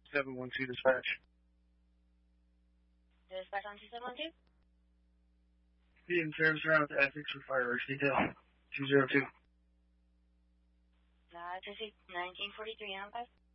712 dispatch. Dispatch on 2712? Be in service around with Essex for fireworks detail. 202. 1943 on 5.